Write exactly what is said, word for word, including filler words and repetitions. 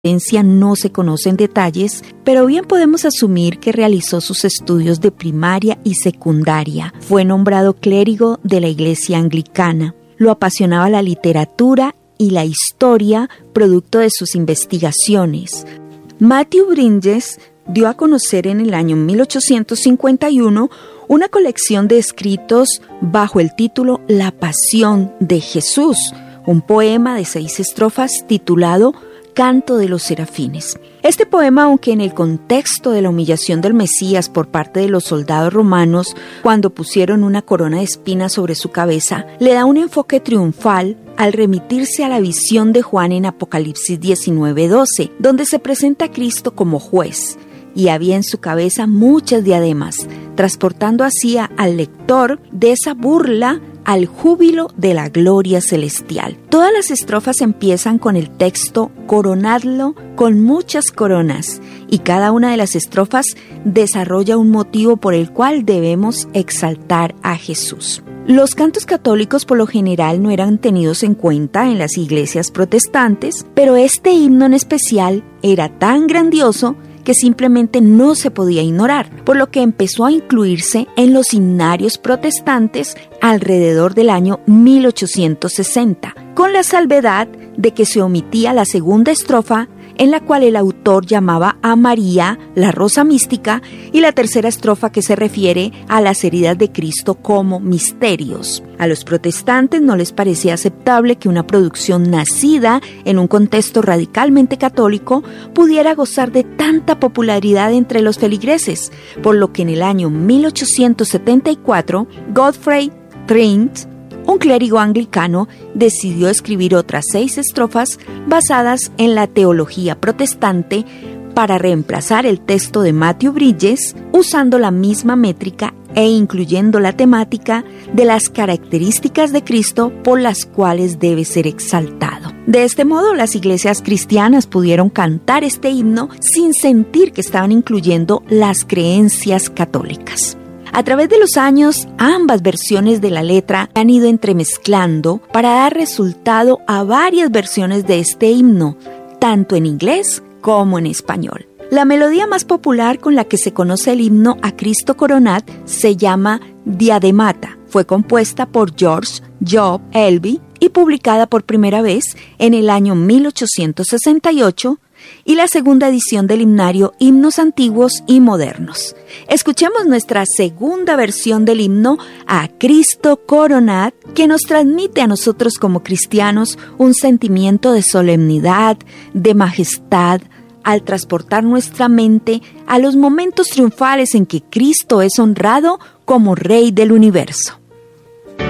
no se conocen detalles, pero bien podemos asumir que realizó sus estudios de primaria y secundaria. Fue nombrado clérigo de la Iglesia Anglicana. Lo apasionaba la literatura y la historia, producto de sus investigaciones. Matthew Bridges dio a conocer en el año mil ochocientos cincuenta y uno una colección de escritos bajo el título La Pasión de Jesús, un poema de seis estrofas titulado Canto de los Serafines. Este poema, aunque en el contexto de la humillación del Mesías por parte de los soldados romanos, cuando pusieron una corona de espinas sobre su cabeza, le da un enfoque triunfal al remitirse a la visión de Juan en Apocalipsis diecinueve doce, donde se presenta a Cristo como juez, y había en su cabeza muchas diademas, transportando así al lector de esa burla al júbilo de la gloria celestial. Todas las estrofas empiezan con el texto coronadlo con muchas coronas, y cada una de las estrofas desarrolla un motivo por el cual debemos exaltar a Jesús. Los cantos católicos por lo general no eran tenidos en cuenta en las iglesias protestantes, pero este himno en especial era tan grandioso que simplemente no se podía ignorar, por lo que empezó a incluirse en los himnarios protestantes alrededor del año mil ochocientos sesenta, con la salvedad de que se omitía la segunda estrofa, en la cual el autor llamaba a María la rosa mística, y la tercera estrofa que se refiere a las heridas de Cristo como misterios. A los protestantes no les parecía aceptable que una producción nacida en un contexto radicalmente católico pudiera gozar de tanta popularidad entre los feligreses, por lo que en el año mil ochocientos setenta y cuatro, Godfrey Thrift, un clérigo anglicano, decidió escribir otras seis estrofas basadas en la teología protestante para reemplazar el texto de Matthew Bridges, usando la misma métrica e incluyendo la temática de las características de Cristo por las cuales debe ser exaltado. De este modo, las iglesias cristianas pudieron cantar este himno sin sentir que estaban incluyendo las creencias católicas. A través de los años, ambas versiones de la letra han ido entremezclando para dar resultado a varias versiones de este himno, tanto en inglés como en español. La melodía más popular con la que se conoce el himno a Cristo Coronat se llama Diademata. Fue compuesta por George Job Elby y publicada por primera vez en el año mil ochocientos sesenta y ocho, y la segunda edición del himnario Himnos Antiguos y Modernos. Escuchemos nuestra segunda versión del himno a Cristo Coronat, que nos transmite a nosotros como cristianos un sentimiento de solemnidad, de majestad, al transportar nuestra mente a los momentos triunfales en que Cristo es honrado como Rey del universo.